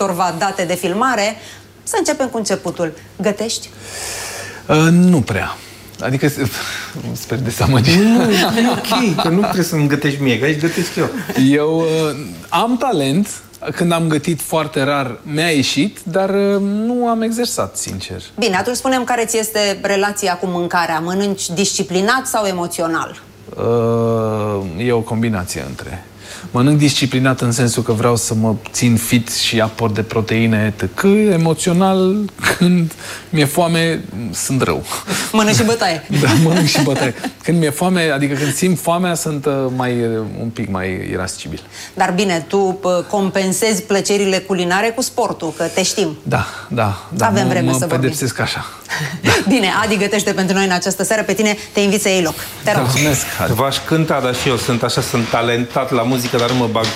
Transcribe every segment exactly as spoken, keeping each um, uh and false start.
câtorva date de filmare. Să începem cu începutul. Gătești? Uh, nu prea. Adică, sper de dezamăgit. Nu, e ok, că nu trebuie să-mi gătești mie, că aici gătesc eu. Eu uh, am talent. Când am gătit foarte rar, mi-a ieșit, dar uh, nu am exersat, sincer. Bine, atunci spunem care ți este relația cu mâncarea. Mănânci disciplinat sau emoțional? Uh, e o combinație între. Mănânc disciplinat în sensul că vreau să mă țin fit și aport de proteine, et cetera. Emoțional, când mi-e foame, sunt rău. Mănânc și bătaie. Da, mănânc și bătaie. Când mi-e foame, adică când simt foamea, sunt uh, mai, un pic mai irascibil. Dar bine, tu compensezi plăcerile culinare cu sportul, că te știm. Da, da. da Avem mă, vreme mă să pedepsesc așa. Da. Bine, Adi gătește pentru noi în această seară. Pe tine te invit să iei loc. Te rog. Mulțumesc, Adi. V-aș cânta, dar și eu sunt așa, sunt talentat la muzică, dar nu mă bag.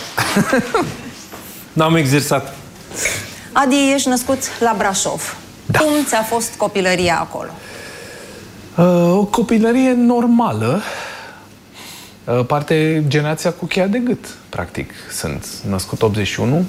N-am exersat. Adi, ești născut la Brașov. Da. Cum ți-a fost copilăria acolo? Uh, o copilărie normală. Uh, parte generația cu cheia de gât, practic. Sunt născut optzeci și unu.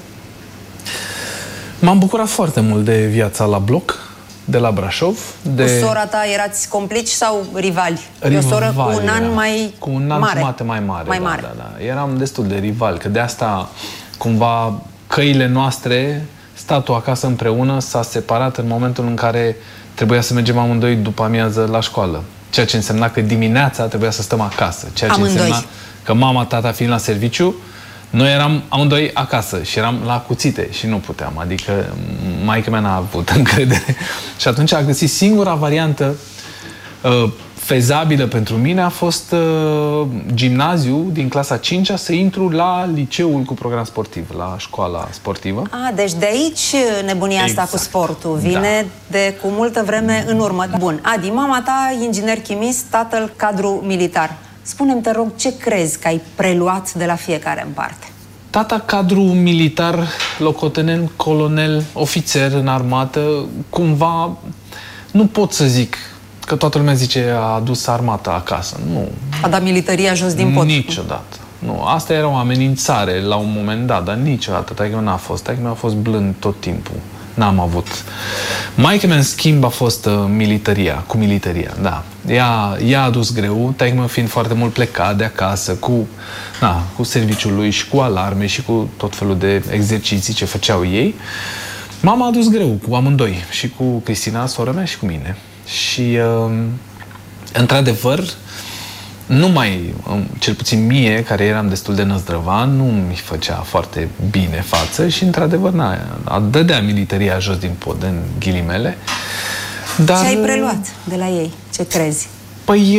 M-am bucurat foarte mult de viața la bloc, de la Brașov. De... Cu sora ta erați complici sau rivali? E o soră cu un an mai Cu un an mare. jumate mai mare. Mai da, mare. Da, da. Eram destul de rivali, că de asta cumva căile noastre, statul acasă împreună, s-a separat în momentul în care trebuia să mergem amândoi după amiază la școală. Ceea ce însemna că dimineața trebuia să stăm acasă. Ceea ce amândoi. însemna că mama, tata fiind la serviciu, noi eram amândoi acasă și eram la cuțite și nu puteam. Adică maică-mea n-a avut încredere. Și atunci a găsit singura variantă uh, fezabilă pentru mine a fost uh, gimnaziu din clasa a cincea să intru la liceul cu program sportiv, la școala sportivă. A, deci de aici nebunia asta Exact. cu sportul vine da. de cu multă vreme în urmă. Bun, Adi, mama ta inginer chimist, tatăl cadru militar. Spune-mi, te rog, ce crezi că ai preluat de la fiecare în parte? Tata cadru militar, locotenent, colonel, ofițer în armată, cumva nu pot să zic că toată lumea zice a adus armata acasă. Nu. A dat militaria jos din pod. Niciodată. Nu. Asta era o amenințare la un moment dat, dar niciodată. Taică-mea n-a fost. Taică-mea a fost blând tot timpul. N-am avut. Maică-mea, în schimb, a fost uh, militaria, cu militaria, da. Ea, ea a adus greu, taică-mea fiind foarte mult plecat de acasă, cu, na, cu serviciul lui și cu alarme și cu tot felul de exerciții ce făceau ei. Mama a adus greu cu amândoi, și cu Cristina, sora mea, și cu mine. Și, uh, într-adevăr, nu mai, cel puțin mie, care eram destul de năzdrăvan, nu mi făcea foarte bine față și, într-adevăr, a dădea militaria jos din pod, în ghilimele. Dar... Ce ai preluat de la ei? Ce crezi? Păi,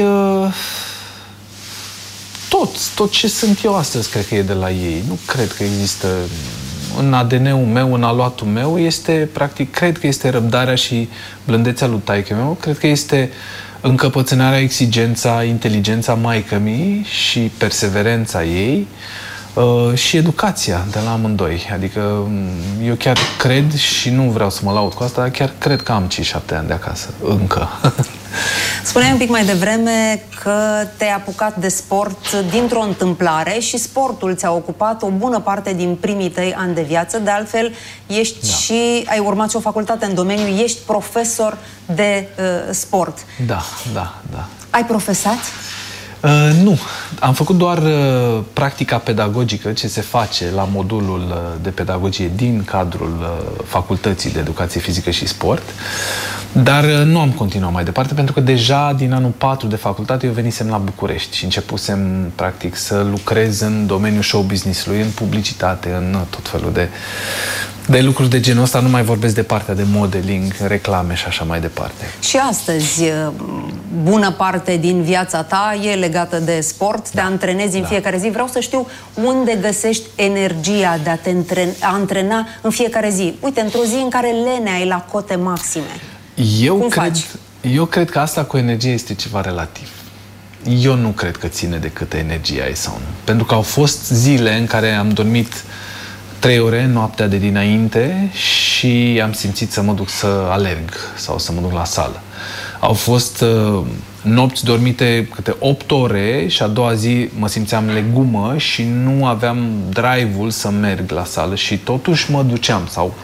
tot, tot ce sunt eu astăzi, cred că e de la ei. Nu cred că există în A D N-ul meu, în aluatul meu, este, practic, cred că este răbdarea și blândețea lui taică-meu, cred că este încăpățânarea, exigența, inteligența maică-mii și perseverența ei uh, și educația de la amândoi. Adică eu chiar cred, și nu vreau să mă laud cu asta, dar chiar cred că am cei șapte ani de acasă, încă. Spuneai un pic mai devreme că te-ai apucat de sport dintr-o întâmplare și sportul ți-a ocupat o bună parte din primii tăi ani de viață. De altfel, ești da. și ai urmat și o facultate în domeniu, ești profesor de uh, sport. Da, da, da. Ai profesat? Uh, nu. Am făcut doar uh, practica pedagogică, ce se face la modulul uh, de pedagogie din cadrul uh, Facultății de Educație Fizică și Sport, dar uh, nu am continuat mai departe, pentru că deja din anul patru de facultate eu venisem la București și începusem practic să lucrez în domeniul show business-ului, în publicitate, în tot felul de, de lucruri de genul ăsta. Nu mai vorbesc de partea de modeling, reclame și așa mai departe. Și astăzi, bună parte din viața ta e legată de sport, te da, antrenezi în da. fiecare zi. Vreau să știu unde găsești energia de a te antrena în fiecare zi. Uite, într-o zi în care lenea ai la cote maxime. Eu Cum cred, faci? eu cred că asta cu energie este ceva relativ. Eu nu cred că ține de câtă energie ai sau nu. Pentru că au fost zile în care am dormit trei ore noaptea de dinainte și am simțit să mă duc să alerg sau să mă duc la sală. Au fost uh, nopți dormite câte opt ore și a doua zi mă simțeam legumă și nu aveam drive-ul să merg la sală și totuși mă duceam sau